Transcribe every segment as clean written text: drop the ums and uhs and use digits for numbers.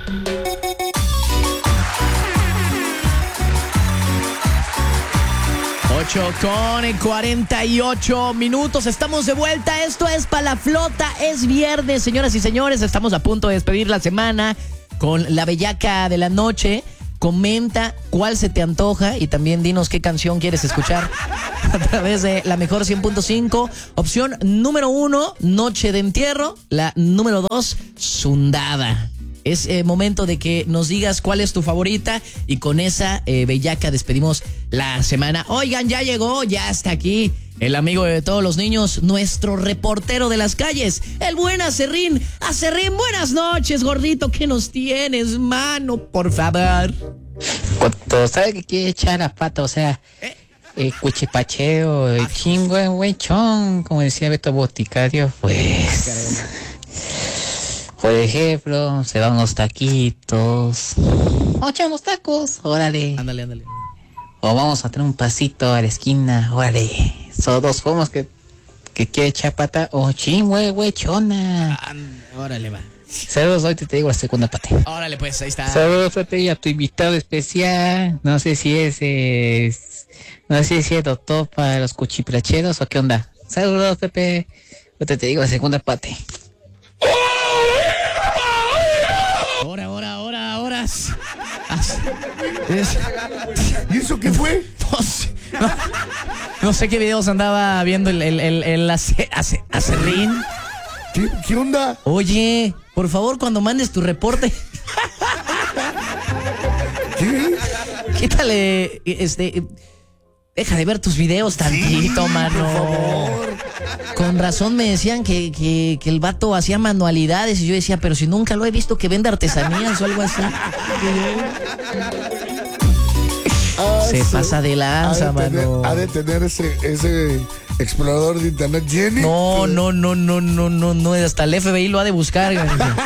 8:48. Estamos de vuelta. Esto es Pa' la Flota. Es viernes, señoras y señores. Estamos a punto de despedir la semana con la bellaca de la noche. Comenta cuál se te antoja y también dinos qué canción quieres escuchar a través de la mejor 100.5. Opción número 1, Noche de Entierro. La número 2, Zundada. Es momento de que nos digas cuál es tu favorita y con esa bellaca despedimos la semana. Oigan, ya llegó, ya está aquí el amigo de todos los niños, nuestro reportero de las calles, el buen Acerrín. Acerrín, buenas noches, gordito. ¿Qué nos tienes, mano? Por favor. Cuando sabe que quiere echar la pata, o sea, cuchipacheo, chingo, huechón, como decía Beto Boticario, pues... Por ejemplo, se van los taquitos. Vamos a echar unos tacos, órale. Ándale. O vamos a tener un pasito a la esquina, órale. Son dos formas que quiere echar pata. O huechona. Órale, va. Saludos, hoy te digo la segunda parte. Órale, pues, ahí está. Saludos a ti y a tu invitado especial. No sé si es doctor para los cuchiplacheros o qué onda. Saludos, Pepe. Hoy te digo la segunda parte. Ahora. ¿Y eso qué fue? No sé qué videos andaba viendo el Acerrín. ¿Qué onda? Oye, por favor, cuando mandes tu reporte, ¿Qué? quítale, deja de ver tus videos tantito, mano. Por favor. Con razón me decían que el vato hacía manualidades y yo decía, pero si nunca lo he visto que vende artesanías o algo así. Se pasa de lanza, mano. Ha de tener ese explorador de internet lleno. No, hasta el FBI lo ha de buscar.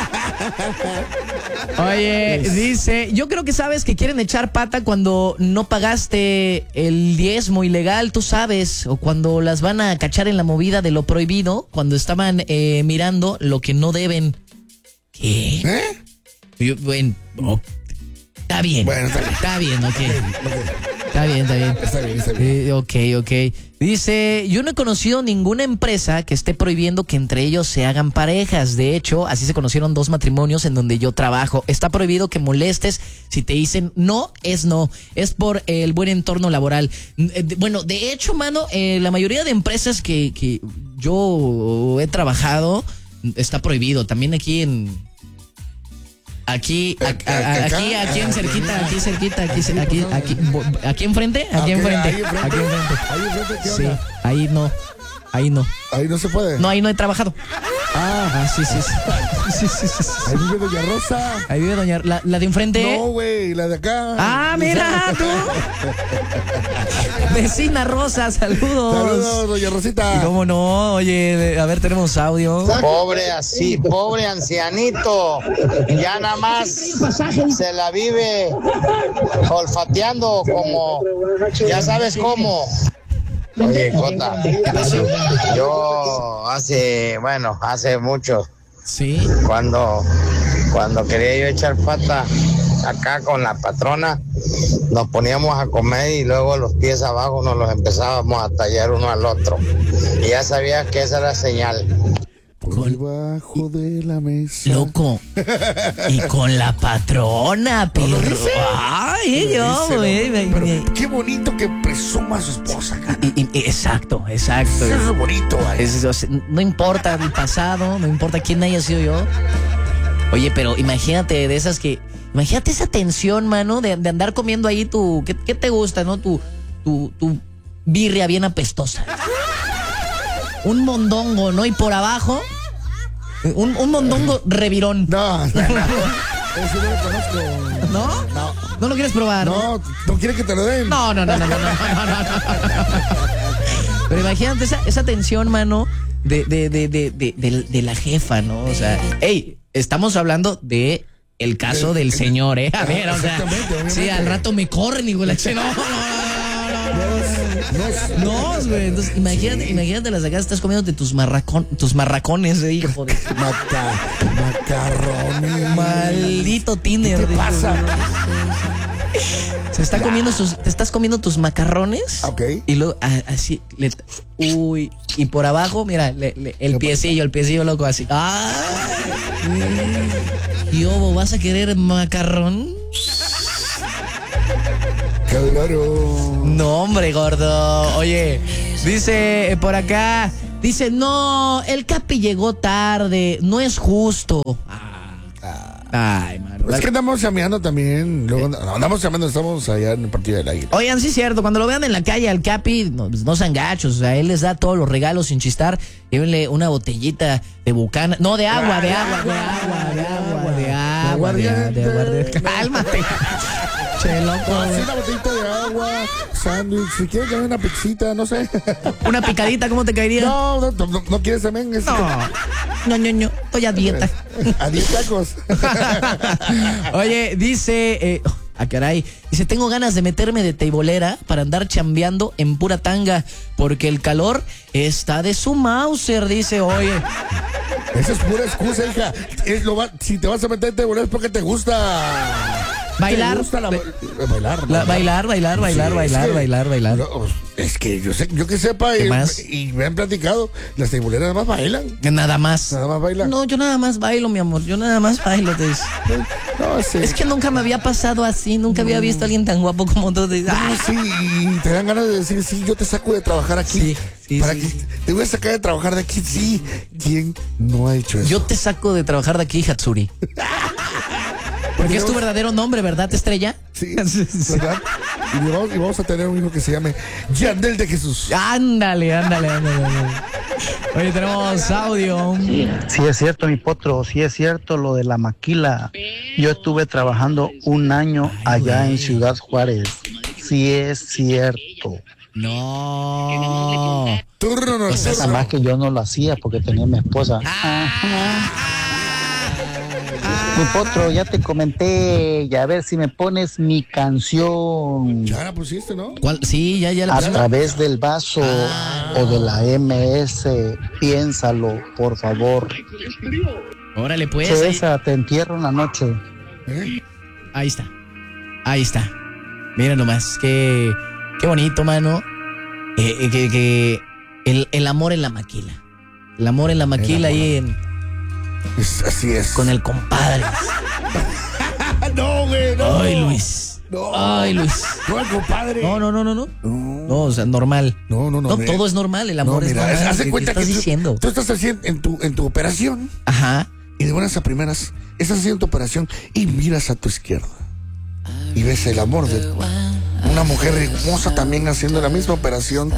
Oye, dice, yo creo que sabes que quieren echar pata cuando no pagaste el diezmo ilegal, tú sabes, o cuando las van a cachar en la movida de lo prohibido, cuando estaban mirando lo que no deben. ¿Qué? Bueno, está bien. Bueno, está bien, ok. Está bien. Ok. Dice, yo no he conocido ninguna empresa que esté prohibiendo que entre ellos se hagan parejas. De hecho, así se conocieron 2 matrimonios en donde yo trabajo. Está prohibido que molestes. Si te dicen no, es no. Es por el buen entorno laboral. Bueno, de hecho, mano, la mayoría de empresas que yo he trabajado está prohibido. También aquí en... Aquí en cerquita, aquí enfrente, Ahí enfrente, Sí, ahí no. Ahí no se puede. No, ahí no he trabajado. Sí. Ahí vive Doña Rosa. Ahí vive la de enfrente. No, güey, la de acá. Mira, tú. Vecina Rosa, saludos. Saludos, Doña Rosita. ¿Cómo no? Oye, a ver, tenemos audio. Pobre ancianito. Ya nada más se la vive olfateando como, ya sabes cómo. Oye, Jota, yo hace mucho, Sí. cuando quería yo echar pata acá con la patrona, nos poníamos a comer y luego los pies abajo nos los empezábamos a tallar uno al otro. Y ya sabías que esa era señal. Por debajo de la mesa. Loco. Y con la patrona, perro. Ay, Pero qué bonito que presuma a su esposa, cara. Exacto. Eso es bonito, No importa el pasado, no importa quién haya sido yo. Oye, pero imagínate de esas que... Imagínate esa tensión, mano, de andar comiendo ahí tu... ¿Qué te gusta, no? Tu birria bien apestosa. Un mondongo, ¿no? Y por abajo... Un mondongo revirón. No. Eso no lo conozco. ¿No? ¿No lo quieres probar? No quiere que te lo den. No. Pero imagínate esa tensión, mano, de la jefa, ¿no? O sea, estamos hablando de el caso del señor, A ver, o sea, sí, al rato me corren y güey, no, güey. Entonces, imagínate las acá, estás comiéndote tus marracones, hijo de... Macarrones. Maldito maldito Tinder. ¿Qué te pasa? Te estás comiendo tus macarrones. Ok. Y luego así, uy, y por abajo, mira, el piecillo loco así. ¡Ah! Yo, ¿vas a querer macarrón? Claro. No, hombre, gordo. Oye, dice por acá, dice, no, el Capi llegó tarde, no es justo. Ay, mano. Es que andamos llameando también. Luego andamos llamando, estamos allá en el partido del Águila. Oigan, sí es cierto, cuando lo vean en la calle al Capi, no sean gachos, o sea, él les da todos los regalos sin chistar. Llévenle una botellita de Bucana, no, de agua. Cálmate. Che, loco. Sí, una botellita de agua, sándwich, si quieres llevar una pizzita, no sé. Una picadita, ¿cómo te caería? No quieres también. No, estoy a dieta. A 10 tacos. Oye, dice, caray, dice, tengo ganas de meterme de teibolera para andar chambeando en pura tanga, porque el calor está de su Mauser, dice, oye. Esa es pura excusa, hija. Si te vas a meter de teibolera es porque te gusta. Bailar. ¿Te gusta Bailar. No, es que yo que sepa y me han platicado, las teiboleras nada más bailan. Nada más bailan. No, yo nada más bailo, mi amor. Yo nada más bailo. No, sí. Es que nunca me había pasado así. Nunca había visto a alguien tan guapo como tú. Sí, y te dan ganas de decir, sí, yo te saco de trabajar aquí. Sí. Que te voy a sacar de trabajar de aquí. Sí. ¿Quién no ha hecho eso? Yo te saco de trabajar de aquí, Hatsuri. Porque es tu verdadero nombre, ¿verdad, Estrella? Sí, ¿verdad? Y vamos a tener un hijo que se llame Yandel de Jesús. Ándale. Oye, tenemos audio. Sí es cierto, mi potro, sí es cierto lo de la maquila. Yo estuve trabajando un año allá en Ciudad Juárez. Sí es cierto. No. Turno. Nada más que yo no lo hacía porque tenía mi esposa. Mi potro, ya te comenté, y a ver si me pones mi canción. Ya la pusiste, ¿no? ¿Cuál? Sí, ya la A pusiste. través del vaso o de la MS, piénsalo, por favor. Órale, pues. Que esa te entierro en la noche. Ahí está. Mira nomás, qué bonito, mano. Que el amor en la maquila. El amor en la maquila ahí Así es. con el compadre. No, güey, no. Ay, Luis. No. No, el compadre. No. No, o sea, normal. No. Todo es normal, el amor es mira, normal. haz de cuenta ¿Qué que estás diciendo? tú estás haciendo en tu operación. Ajá. Y de buenas a primeras, estás haciendo tu operación y miras a tu izquierda. Y ves el amor de una mujer hermosa también haciendo la misma operación.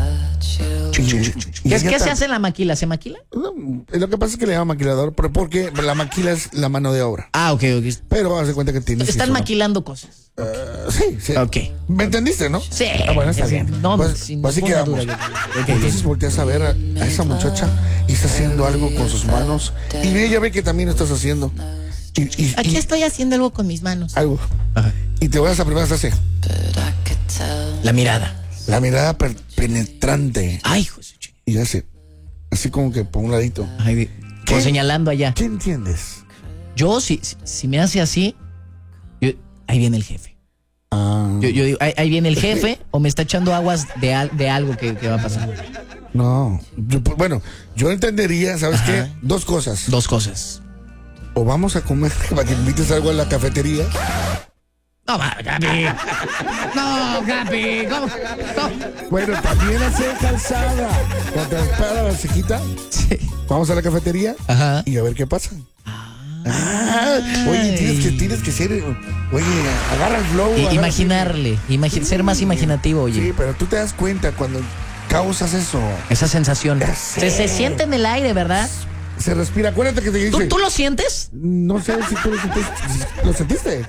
¿Qué se hace en la maquila? ¿Se maquila? No, lo que pasa es que le llaman maquilador, pero porque la maquila es la mano de obra. Ah, ok. Pero haz de cuenta que tienes. Están maquilando cosas. Sí. Ok. ¿Me entendiste, no? Sí. Bueno, está bien. No, Pues sin así ninguna quedamos. duda. Entonces volteas a ver a esa muchacha y está haciendo algo con sus manos. Y ella ve que también estás haciendo. Aquí estoy haciendo algo con mis manos. Algo. Ajá. Y te vas a primera hace La mirada. la mirada penetrante. Ay, José. Y hace así como que por un ladito. Ay, como señalando allá. ¿Qué entiendes? Yo, si me hace así, ahí viene el jefe. Yo digo, ahí viene el jefe o me está echando aguas de algo que va a pasar. No. Yo entendería, ¿sabes qué? Dos cosas. O vamos a comer para que invites algo a la cafetería. No, Capi. No, Capi. ¿Cómo? Bueno, también hacer calzada. Cuando te espera la chiquita, Sí. vamos a la cafetería y a ver qué pasa. Oye, tienes que ser. Oye, agarra el flow. Imaginarle, ser más imaginativo, oye. Sí, pero tú te das cuenta cuando causas eso. Esa sensación. Sí. Se siente en el aire, ¿verdad? Se respira. Acuérdate que te dice. ¿Tú lo sientes? No sé si tú lo sentiste.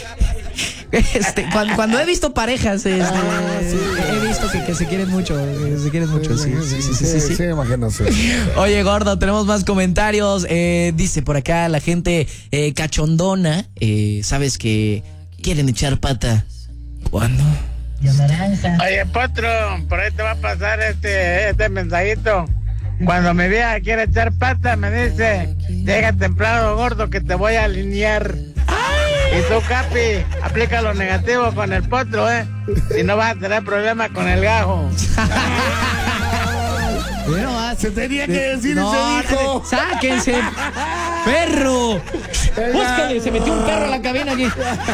Cuando he visto parejas, sí. he visto que se quieren mucho. Se quieren mucho, sí. Sí, me imagino, sí. Oye, gordo, tenemos más comentarios. Dice por acá la gente cachondona. Sabes que quieren echar pata. ¿Cuándo? Oye, Potro, por ahí te va a pasar este mensajito. Cuando mi vieja quiere echar pata, me dice: llega temprano, gordo, que te voy a alinear. ¡Ay! Y tú, Capi, aplica lo negativo con el potro, si no vas a tener problemas con el gajo. Se tenía que decir y se dijo. ¡Sáquense! ¡Perro! ¡Búscale! Se metió un perro en la cabina aquí.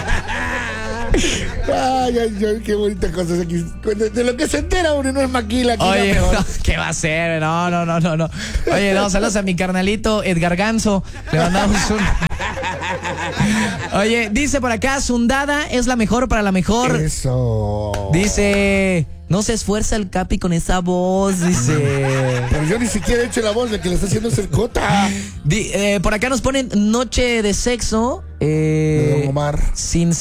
Ay, qué bonita cosa es aquí. De lo que se entera uno no es maquila. Aquí. Oye, no, ¿qué va a ser? No. Oye, no, saludos a mi carnalito Edgar Ganso. Le mandamos un... Oye, dice por acá, Sundada es la mejor para la mejor. Eso. Dice, no se esfuerza el Capi con esa voz, dice. Pero yo ni siquiera he hecho la voz de que le está haciendo cercota. Por acá nos ponen Noche de Sexo. De Don Omar. Sin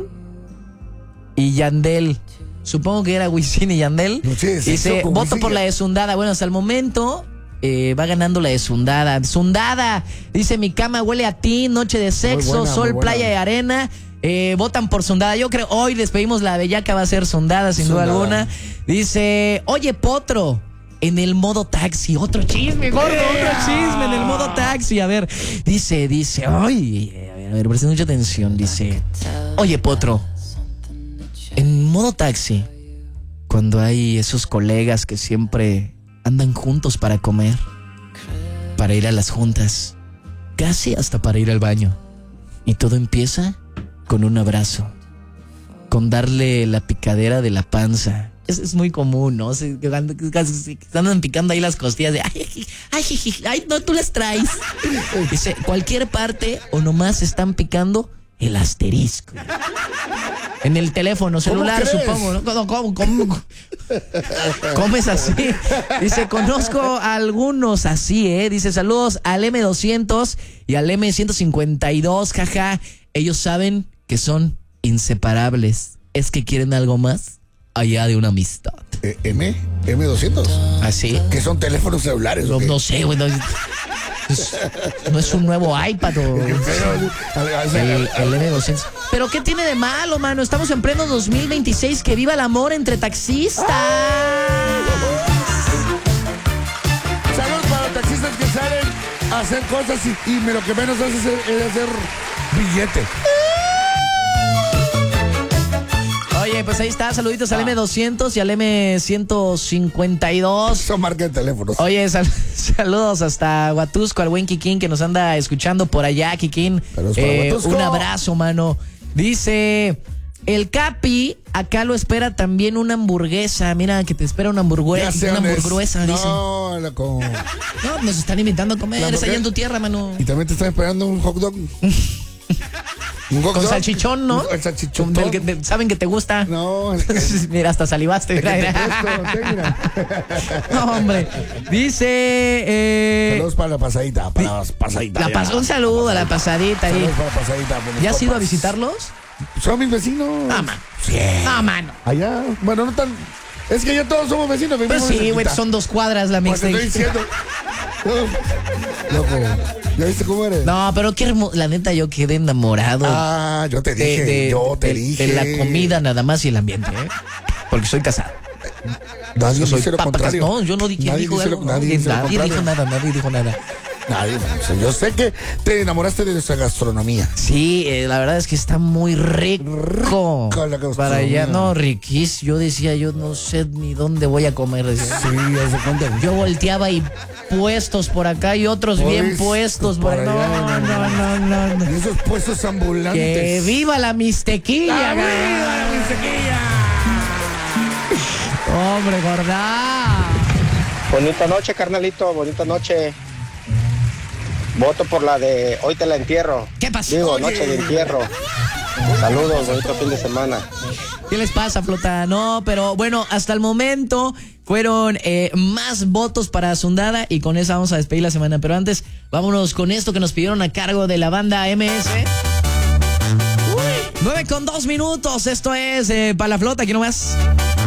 y Yandel. Supongo que era Wisin y Yandel. Noche de Sexo. Dice, con voto Wisin. por la de Sundada. Bueno, hasta el momento va ganando la de Sundada. Sundada, dice, mi cama huele a ti, Noche de Sexo, Muy buena, sol, muy buena. playa y arena. Votan por Sundada. Yo creo hoy despedimos la bellaca, va a ser Sundada sin duda alguna. Dice, oye, Potro, en el modo taxi, otro chisme, gordo, otro chisme en el modo taxi. A ver, dice, ay, a ver, presten mucha atención. Dice, oye, Potro, en modo taxi, cuando hay esos colegas que siempre andan juntos para comer, para ir a las juntas, casi hasta para ir al baño, y todo empieza con un abrazo, con darle la picadera de la panza. Es muy común, ¿no? Se andan picando ahí las costillas de ay, no, tú las traes. Dice, cualquier parte o nomás están picando el asterisco. En el teléfono celular, supongo, ¿no? ¿Cómo es así? Dice, conozco a algunos así, Dice, saludos al M200 y al M152, jaja. Ellos saben que son inseparables. Es que quieren algo más allá de una amistad. M200. ¿Así? Que son teléfonos celulares. No sé, güey. No es un nuevo iPad o el M200. ¿Pero qué tiene de malo, mano? Estamos en pleno 2026. ¡Que viva el amor entre taxistas! Saludos para los taxistas que salen a hacer cosas y lo que menos hacen es hacer billete. Oye, pues ahí está, saluditos al M200 y al M152. Son marca de teléfonos. Oye, saludos hasta Huatusco, al buen Kikín que nos anda escuchando por allá, Kikín. Un abrazo, mano. Dice, el Capi, acá lo espera también una hamburguesa. Mira, que te espera una hamburguesa, dice. No, loco. No, nos están invitando a comer, es allá en tu tierra, mano. Y también te están esperando un hot dog. Con salchichón, ¿no? El salchichón. ¿Saben que te gusta? No. Mira, hasta salivaste. No, hombre. Dice... Saludos para la pasadita. Un saludo a la pasadita ahí. Saludos para la pasadita. ¿Ya has ido a visitarlos? Son mis vecinos. No, mano. Sí. No, mano. Allá. Bueno, no tan... Es que ya todos somos vecinos. Pues sí, güey, son 2 cuadras la Pues te mixtape. estoy diciendo. Loco, ¿ya viste cómo eres? No, pero qué hermoso. La neta, yo quedé enamorado. Yo te dije, de la comida nada más y el ambiente, Porque soy casado. Nadie soy dice lo papa contrario. No, yo no dije. Nadie dijo dice algo. nadie dice lo Nadie contrario. dijo nada, nadie dijo nada. Nadie. Yo sé que te enamoraste de nuestra gastronomía. Sí, la verdad es que está muy rico. La gastronomía. Para allá, no, riquísimo. Yo decía, yo no sé ni dónde voy a comer. Decía. Sí, ya se cuenta. Yo volteaba y puestos por acá y otros bien puestos por allá. No. Y esos puestos ambulantes. ¡Que viva la mistequilla! ¡Viva la mistequilla! ¡Hombre, gorda! Bonita noche, carnalito, bonita noche. Voto por la de hoy te la entierro. ¿Qué pasó? Digo, Oye. noche de entierro. Saludos, bonito fin de semana. ¿Qué les pasa, Flota? No, pero bueno, hasta el momento fueron más votos para Sundada y con esa vamos a despedir la semana. Pero antes, vámonos con esto que nos pidieron a cargo de la banda MS. 9:02. Esto es para la Flota, aquí nomás.